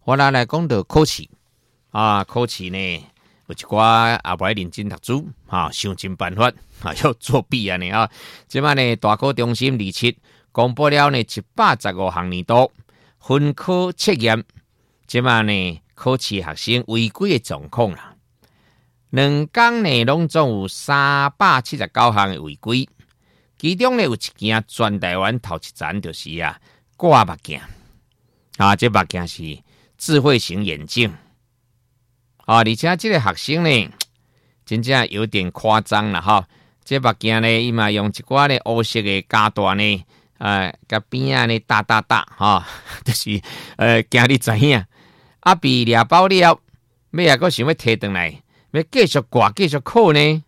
我来讲到考试啊，考试呢有一寡也不爱认真读书想尽办法要作弊安尼啊。即摆呢大考中心27公布了呢115项年度分科测验，即摆呢考试学生违规的状况啦。2天内拢总有379项的违规，其中呢有一件全台湾头一层就是挂目镜这目镜是智慧型眼镜而且这个学生呢真正有点夸张啦这目镜呢伊嘛用一寡呢黑色的加大呢甲边啊呢大就是惊你知影被抓包了要还想要摕回来，要继续挂继续考呢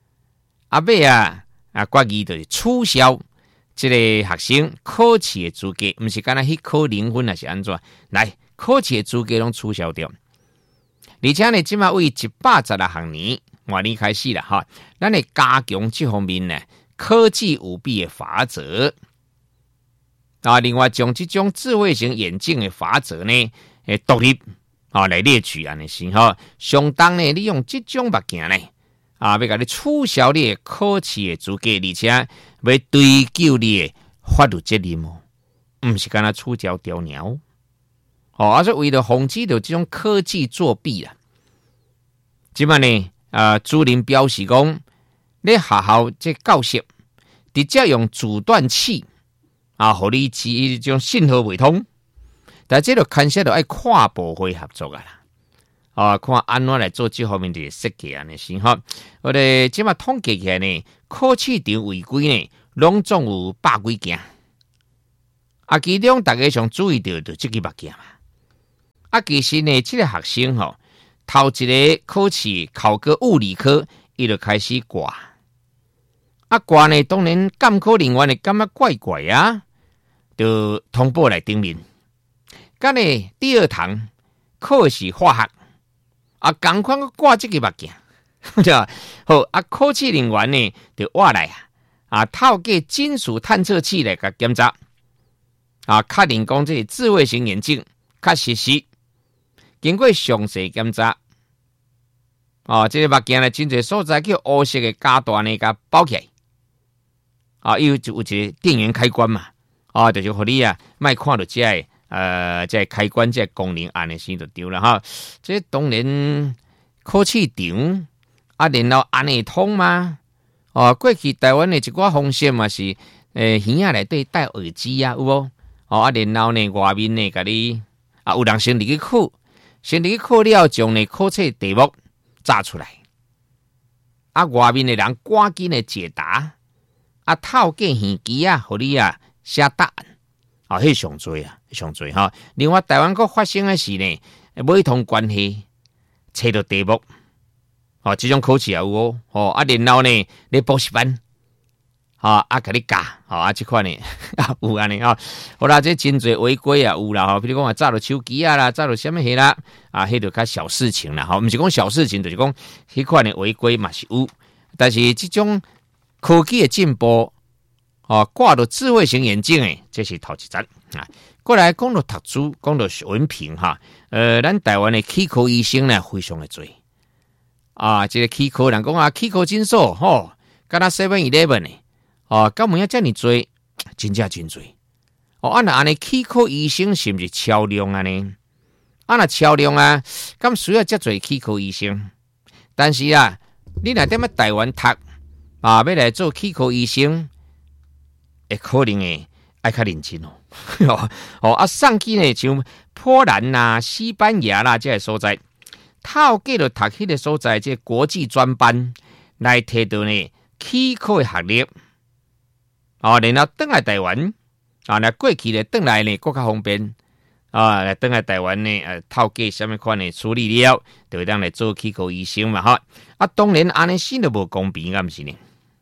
决议就是取消这个学生考试的资格，不是干那去考0分还是安怎？来，考试的资格拢取消掉。而且呢，即马为116学年换年开始啦咱会加强这方面呢科技舞弊的法则另外将这种智慧型眼镜的法则呢独立来列举安尼是相当呢利用这种目镜呢要甲你取消你的考试的资格，而且要追究你的法律责任不是干那取消掉鸟所以为了防止到这种科技作弊啦，即摆呢主任表示讲，你学校这教室直接用阻断器互你这种信号未通，但这就牵涉到跨部会合作啦。看安怎来做这方面的设计安尼是我哋即马统计起来呢，考试场违规呢，拢总有100几件。其中大家上注意到就这个目镜其实呢，这个学生头一个考试考个物理科，伊就开始挂。挂呢，当然监考人员呢感觉怪怪就通报来顶面。咁呢，第2堂考试化学。同款挂这个目镜，好考试人员呢就挖来透过金属探测器来甲检查确认讲这个智慧型眼镜确实是经过详细检查这个目镜呢真侪所在叫黑色的加大呢甲包起来有一个电源开关嘛就是互你莫看到这个这开关这功能安尼先就对了这当然考试场然后安尼通吗？过去台湾的一寡方式嘛是耳仔内底戴耳机有无？然后呢外面呢甲你有人先入去考，了将呢考试题目炸出来外面的人赶紧的解答透过耳机互你写答案迄上多另外台湾国发生的是呢每通关系找到题目这种考试也有然后呢你补习班给你教这款呢有安尼好啦，这真侪违规有啦比如讲炸到手机啦，炸到什么迄啦迄就较小事情啦不是讲小事情，就是讲迄款的违规嘛是有，但是这种科技的进步挂到智慧型眼镜这是头一层过来讲到读书，讲到文凭咱台湾的起考医生呢非常的多这个起考人讲起考诊所敢若 7-11 呢敢有影这么多，真正真多那安尼起考医生是不是超量呢？若超量敢需要这么多起考医生？但是你若踮台湾读要来做起考医生可能要较认真上去呢像波兰西班牙啦这个所在，透过了读迄个所在这国际专班来摕到呢起考的学历然后回来台湾那过去呢回来呢更较方便来回来台湾呢透过什么款的处理了，就会当来做起考医生嘛当然安尼先都无公平不是呢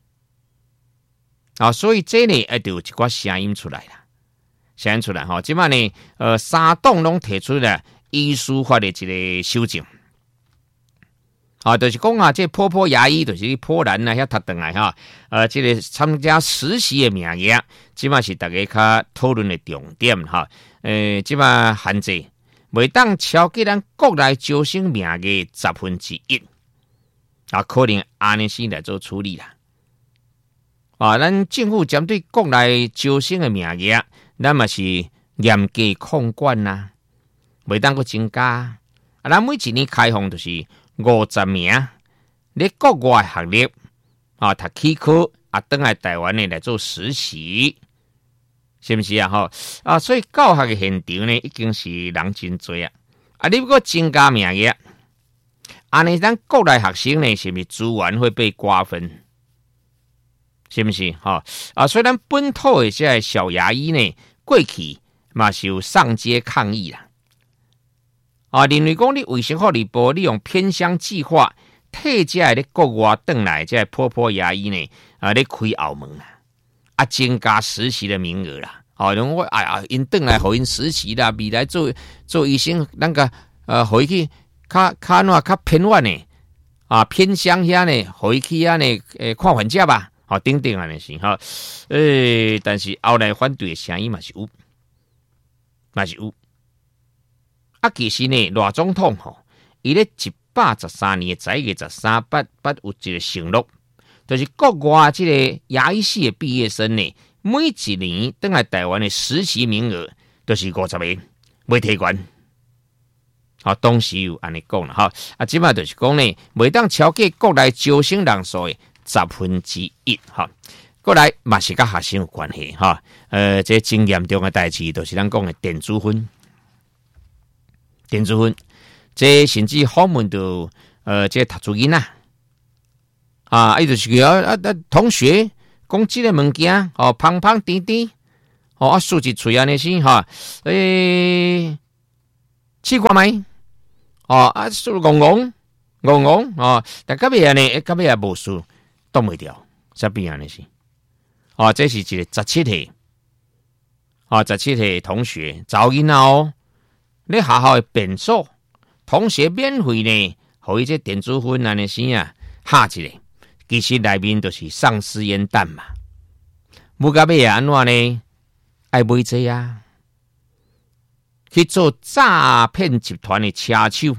所以这呢就有一寡声音出来了即摆呢3党拢提出了医师法的一个修正就是讲这波牙医就是波兰遐读回来这个参加实习的名额即摆是大家较讨论的重点即摆限制袂当超过咱国内招生名额1/10，可能安尼先来做处理啦。咱政府针对国内招生的名额，咱嘛是严格控管啦，袂当阁增加。咱每一年开放就是50名，咧国外学历读期科转来台湾来做实习，是不是啊？所以教学的现场呢，已经是人真多啊！你如果增加名额，安尼咱国内学生呢，是不是资源会被瓜分？是不是？虽然本土的这小牙医呢，过去嘛是有上街抗议啦。认为讲你卫生福利部利用偏乡计划，替这咧国外转来这婆婆牙医呢，咧开后门啦，增加实习的名额啦。因为因转来互因实习啦，未来做医生，咱个回去较偏远呢，偏乡遐呢，回去遐呢，看患者吧。等等安尼是但是后来反对的声音嘛是有。其实呢，赖总统伊咧113年11月13日有一个承诺，就是国外这个牙医系的毕业生呢，每一年转来台湾的实习名额都是50个，袂提悬。当时有安尼讲啦，即摆就是讲呢，袂当超过国内招生人数的1/10。过来嘛是甲学生有关系这真严重的代志，就是咱讲的电子分，这甚至访问到这读书囡伊就是同学讲这个物件胖胖甜甜竖一嘴安尼先试看觅戆但到尾安尼到尾也无事挡袂掉，才变安尼是这是一个17岁17岁同学查某囡仔咧学校的便所，同学免费呢，互伊这电子烟安尼先下一个，其实内面就是丧尸烟弹嘛。要到尾安怎呢？爱买这去做诈骗集团的车手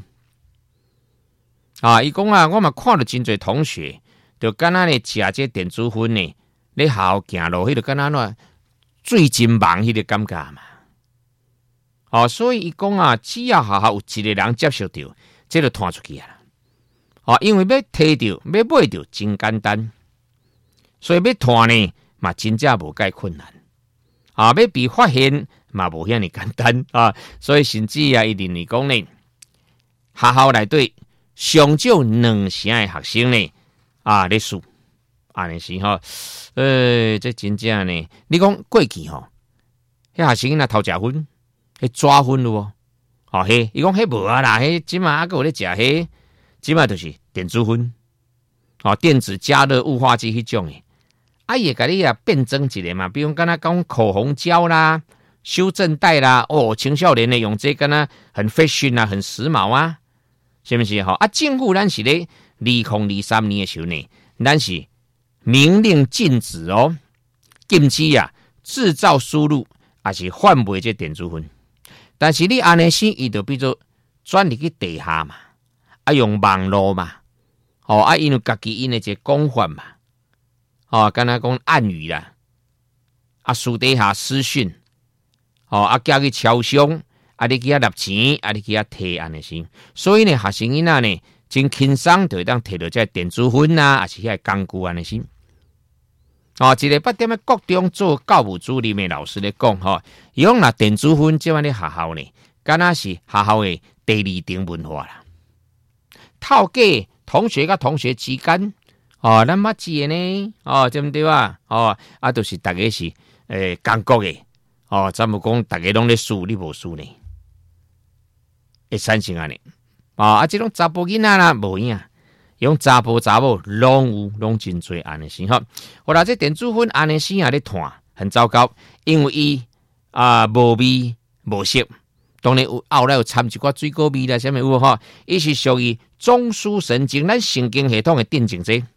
伊讲我嘛看到真侪同学，就敢若咧食这电子烟呢，咧学校行路，迄个敢若醉真梦迄个感觉嘛。所以伊讲只要学校有一个人接受到，这就传出去因为要摕到、要买到真简单，所以要传呢嘛真正无介困难要被发现嘛无遐尼简单所以甚至伊认为讲呢，学校内底上少2成的学生呢咧输安尼是这真正呢，你讲过去迄学生若偷食薰。抓分咯伊讲迄无啦，迄即马还有咧食迄，即马就是电子烟电子加热雾化剂迄种诶，伊会甲你变装一个嘛，比如敢若讲口红胶啦、修正带啦，青少年的用这敢若很 fashion 很时髦是不是政府咱是咧2023年的时候呢，咱是明令禁止禁止制造、输入还是贩卖这电子烟。但是你安尼先，伊就比如转入去地下嘛，用网络嘛，因为家己因的一个讲法嘛，敢若讲暗语啦，私底下私讯，叫去超商，你去纳钱，你去摕安尼先。所以呢，学生囡仔呢，真轻松就会当摕到这电子烟还是遐工具安尼先。一个8点的国中做教务主任的老师咧讲伊讲若电子烟即款咧学校呢，敢若是学校的第2等文化啦。透过同学甲同学之间咱捌知的呢对不对就是大家是感觉的咱无讲大家拢咧输，你无输呢，会产生安尼即种查甫囡仔啦无影。用查甫查某拢真侪安尼先好啦，这电子烟安尼先咧传很糟糕，因为伊无味无色，当然有后来有掺一寡水果味啦，啥物有伊是属于中枢神经咱神经系统的电竞者，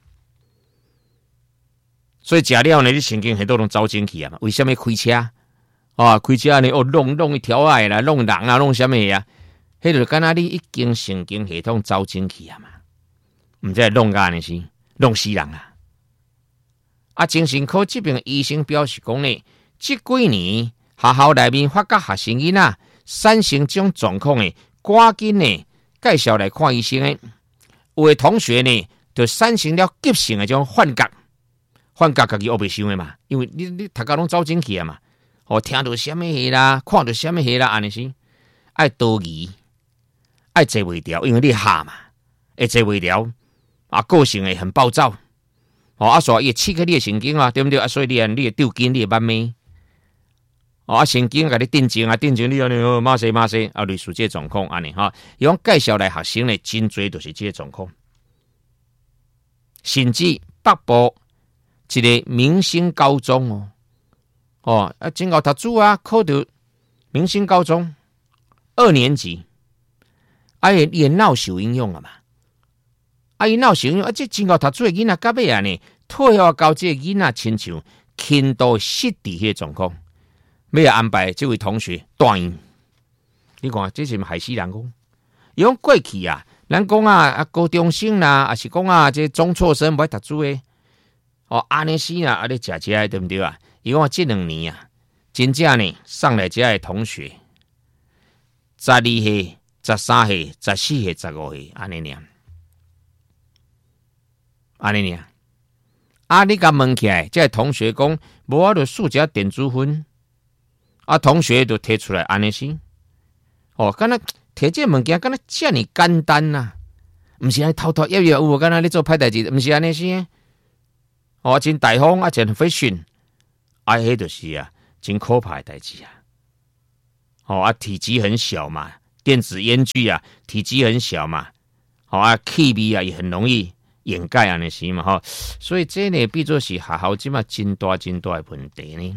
所以食了呢，你神经系统拢走进去嘛。为什么开车开车呢弄一条啦，弄人弄啥物迄就敢若你已经神经系统走进去啊嘛，毋知弄干的是弄死人啊！啊，精神科这边医生表示讲呢，这几年学校内面发觉学生囡仔产生这种状况的，赶紧呢介绍来看医生的。有的同学呢，就产生了急性的这种幻觉，幻觉家己学袂想的嘛，因为你读到拢走进去啊嘛，听到什么戏啦，看到什么戏啦，安尼是爱多疑，爱坐袂牢，因为你吓嘛，会坐袂牢啊，个性会很暴躁。所以刺激你的神经啊，对不对啊？所以你的抽筋，你的慢慢神经给你定静啊，定静你安尼马西啊，类似这状况安尼哈。用介绍来学生呢，真多就是这状况，甚至北部一个明星高中真够读书啊，考到明星高中2年级，伊脑受影响了嘛。伊闹成这真够读书的囡仔，到尾啊呢，退学到这囡仔亲像轻度失智迄状况，要安排这位同学断院。你看这是害死人讲？伊讲过去啊，咱讲高中生啦，还是讲这中辍生不爱读书的，安尼死啊，你食对不对啊？伊讲这2年啊，真正呢上来这的同学，12岁、13岁、14岁、15岁，安尼尔。安尼尔，你甲问起来，这同学讲，无我就数只电子分，同学就提出来安尼是，敢若摕这物件，敢若遮尔简单呐，毋是安尼偷偷约约有无？敢若你做歹代志，毋是安尼是，真大方真fashion，迄就是真可怕的代志体积很小嘛，电子烟具体积很小嘛，气味也很容易掩盖安尼是嘛所以这呢，变做是学校即嘛真大的问题呢。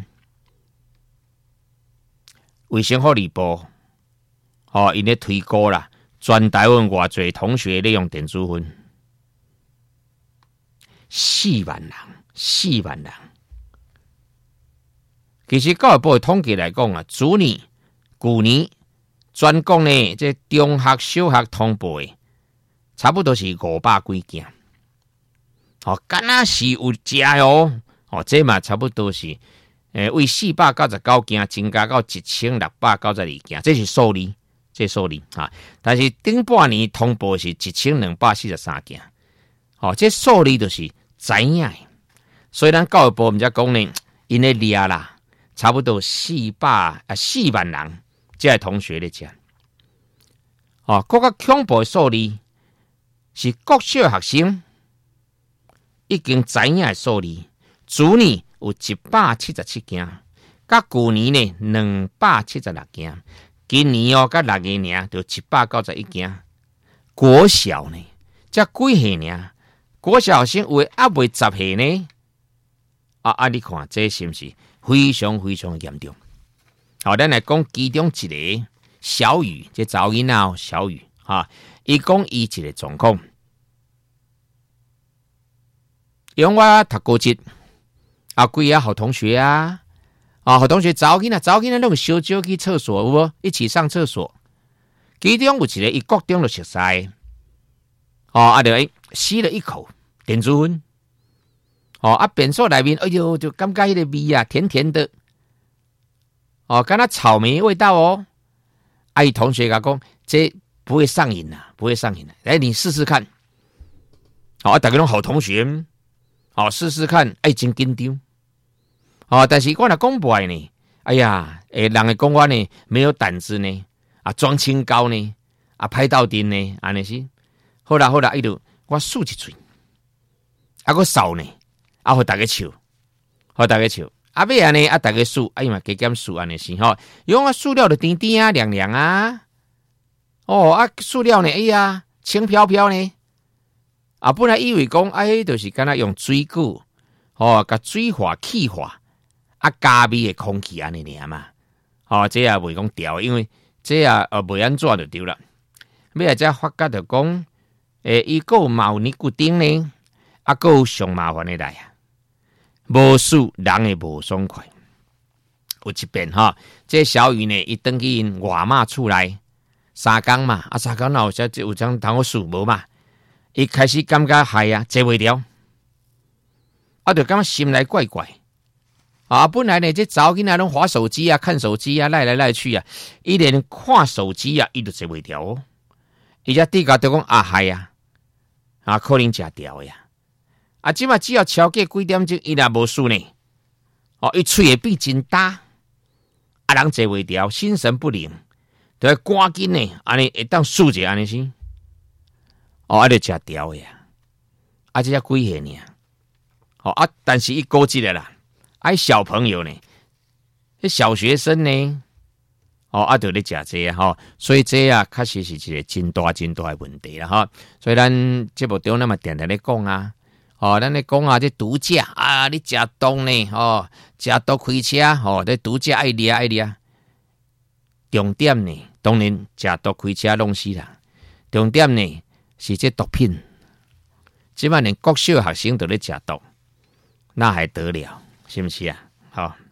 卫生福利部因咧推估啦，全台湾偌侪同学利用电子烟，4万人。其实教育部的统计来讲去年全国呢，这中学、小学通报的差不多是500几件。敢若是有食这嘛差不多是为499件增加到1692件，这是数字，但是顶半年通报是1243件，这数字就是知影的。所以咱教育部毋则讲呢，因咧掠啦，差不多4万人，这同学咧食。更较恐怖的数字是国小学生。已经知影的数字，去年有177件，甲去年呢276件，今年甲6月尔就191件。国小呢，才几岁尔？国小生有的还未10岁呢。你看这是不是非常严重？咱来讲其中一个小雨，这查某囡仔小雨伊讲伊一个状况。因为我读高职几好同学好同学早起那种小酒去厕所有无？一起上厕所，其中有一个伊国中就熟悉就吸了一口电子烟便所内面就感觉迄个味甜甜的敢若草莓味道伊同学讲这不会上瘾来你试试看大家拢好同学试试看，真紧张。但是我若讲不爱呢，人会讲我呢没有胆子呢，装清高呢，拍到顶呢，安尼是。好啦，伊就我漱一嘴，我扫呢，互大家笑，尾安尼大家漱，嘛加减漱安尼是因为我漱了就甜甜凉凉漱了呢，轻飘飘呢。本来以为讲就是敢若用水果甲水化气化加味的空气安尼尔嘛这也袂讲调，因为这也袂安怎就对了。尾来才发觉就讲伊个有嘛有尼古丁呢个有上麻烦的来无数人会无爽快。有一遍这小雨呢伊登去因外妈厝内 3工嘛，3工哪有这当我数无嘛？伊开始感觉害啊，坐袂牢，就感觉心内怪怪。本来呢，这查某囡仔拢滑手机啊、看手机啊、赖来赖去啊，伊连看手机啊，伊都坐袂牢哦。伊只底下就讲害啊，可能食掉呀。即马只要超过几点钟，伊若无事呢，伊喙会变真大，人坐袂牢，心神不宁，就要赶紧呢，安尼会当输者安尼先，就食掉呀。这才几岁呢？但是伊高级的啦。小朋友呢，小学生呢，就咧食这啊，所以这啊，确实是一个真大的问题啦，所以咱节目中那么点咧讲啊，咱咧讲啊，这毒驾啊，你食毒呢，食毒开车，这毒驾爱掠，重点呢，当然食毒开车拢是啦，重点呢是这毒品，即摆连国小学生都咧食毒，那还得了？是不是啊？好。